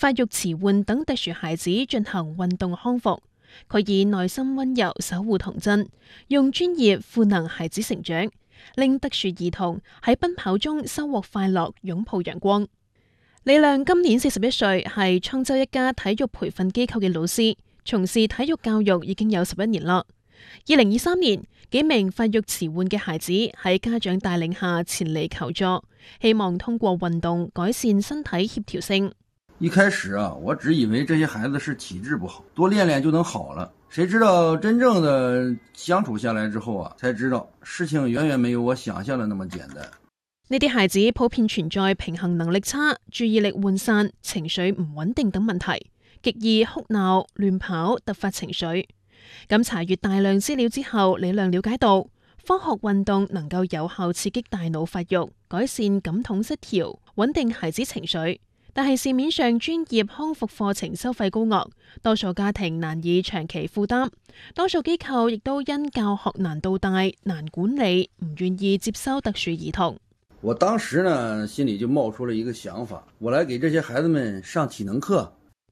發育遲緩等特殊孩子進行運動康復。佢以內心溫柔守護童真，用專業賦能孩子成長，令特殊兒童喺奔跑中收穫快樂，擁抱陽光。李亮今年41歲，係滄州一家體育培訓機構嘅老師，從事體育教育已經有11年啦。2023年，幾名發育遲緩嘅孩子喺家長帶領下前嚟求助，希望通過運動改善身體協調性。 一開始我只以為這些孩子是體質不好，多練練就能好了。誰知道真正的相處下來之後才知道事情遠遠沒有我想象的那麼簡單。 呢啲孩子普遍存在平衡能力差、注意力渙散、情緒唔穩定等問題，極易哭鬧、亂跑、突發情緒。咁查閱大量資料之後，李亮了解到科學運動能夠有效刺激大腦發育，改善感統失調，穩定孩子情緒。但係市面上專業康復課程收費高昂，多數家庭難以長期負擔，多數機構亦都因教學難度大、難管理，唔願意接收特殊兒童。 我當時呢，心裏就冒出了一個想法，我來給這些孩子們上體能課。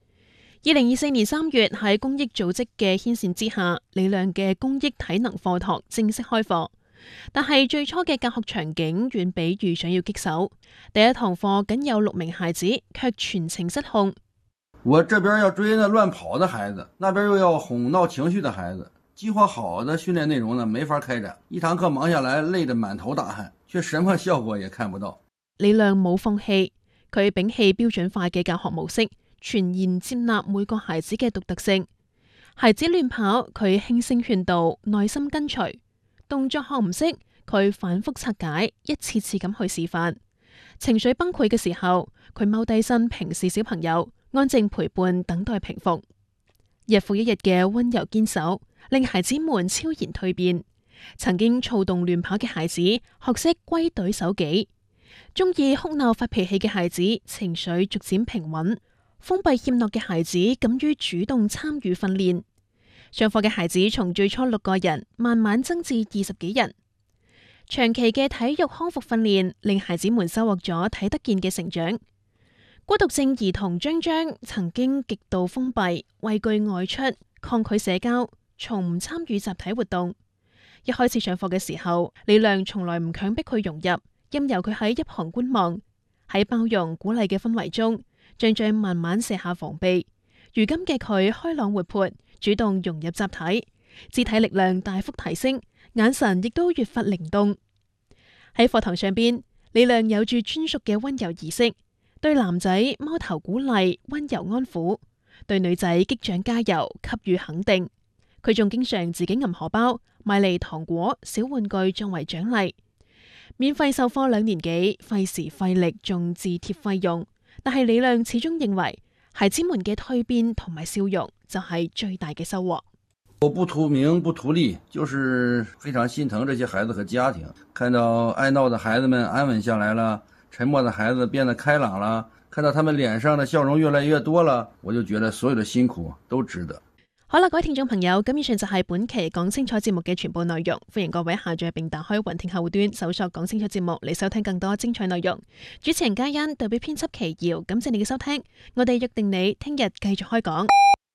2024年3月，喺公益組織嘅牽線之下，李亮嘅公益體能課堂正式開課。但係最初嘅教學場景遠比預想要棘手，第一堂課僅有6名孩子，卻全程失控。 我這邊要追那亂跑的孩子，那邊又要哄鬧情緒的孩子，計劃好的訓練內容呢，沒法開展。一堂課忙下來，累得滿頭大汗，卻什麼效果也看不到。 李亮冇放棄，佢摒棄標準化嘅教學模式，全然接納每個孩子嘅獨特性。孩子亂跑，佢輕聲勸導，耐心跟隨。動作學唔識，佢反覆拆解，一次次咁去示範。情緒崩潰嘅時候，佢踎低身平視小朋友，安靜陪伴，等待平復。日復一日嘅溫柔堅守，令孩子們超然蛻變。曾經躁動亂跑嘅孩子，學識歸隊守己；中意哭鬧發脾氣嘅孩子，情緒逐漸平穩；封閉怯懦嘅孩子，敢於主動參與訓練。上課嘅孩子從最初6個人慢慢增至20幾人，長期嘅體育康復訓練令孩子們收穫咗睇得見嘅成長。孤獨症兒童張張曾經極度封閉，畏懼外出，抗拒社交，從唔參與集體活動。一開始上課嘅時候，李亮從來唔強迫佢融入，任由佢喺一旁觀望。喺包容鼓勵嘅氛圍中，張張慢慢卸下防備。如今嘅佢開朗活潑，主動融入集體，肢體力量大幅提升，眼神亦都越發靈動。喺課堂上邊，李亮有住專屬嘅溫柔儀式，對男仔摸頭鼓勵、溫柔安撫，對女仔擊掌加油、給予肯定。佢仲經常自己揞荷包，買嚟糖果、小玩具作為獎勵。免費授課2年幾，費時費力，仲自貼費用。但係李亮始終認為，孩子們嘅蛻變同埋笑容就係最大嘅收穫。 我不圖名不圖利，就是非常心疼這些孩子和家庭。看到愛鬧的孩子們安穩下來了，沉默的孩子變得開朗了，看到他們臉上的笑容越來越多了，我就覺得所有的辛苦都值得。 好啦，各位聽眾朋友，咁以上就係本期講清楚節目嘅全部內容。歡迎各位下載並打開雲聽客戶端，搜索講清楚節目嚟收聽更多精彩內容。主持人嘉欣，代表編輯奇瑤，感謝你嘅收聽。我哋約定你聽日繼續開講。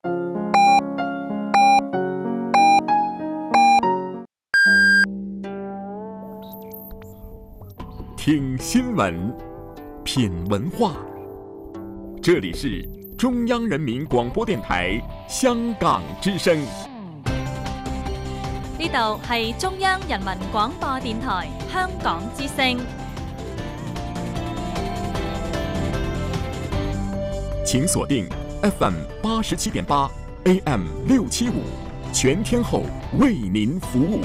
聽新聞，品文化，這裡是中央人民廣播電台香港之聲。 呢度係中央人民廣播電台香港之聲。 請鎖定 FM 87.8 AM 675，全天候為您服務。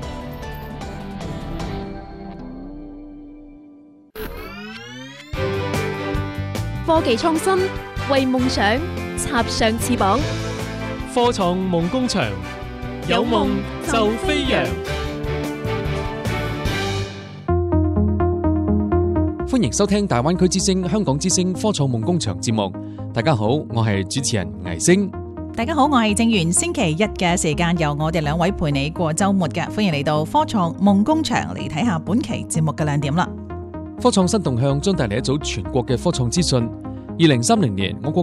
科技創新，為夢想插上翅膀。 科創夢工場，有夢就飛揚。歡迎收聽大灣區之聲、香港之聲科創夢工場節目。大家好，我係主持人倪星。 大家好，我係正源。星期一嘅時間由我哋2位陪你過週末嘅，歡迎嚟到科創夢工場嚟睇下本期節目嘅亮點啦。 科創新動向將帶嚟一組全國嘅科創資訊。2030年，我國